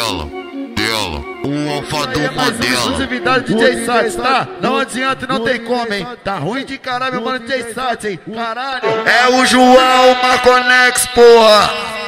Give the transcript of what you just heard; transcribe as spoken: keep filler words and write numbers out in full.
dela, dela, o alfa do modelo. Exclusividade D J Sat, tá? Não adianta, não tem como, hein? Tá ruim de caralho, meu mano D J Sat, hein? Caralho. É o João Marconex, porra.